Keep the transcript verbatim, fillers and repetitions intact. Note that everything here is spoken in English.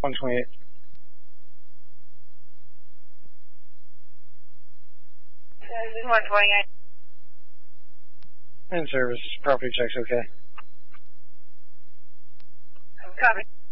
one twenty-eight. This is one twenty-eight. In service. Property checks okay. Copy.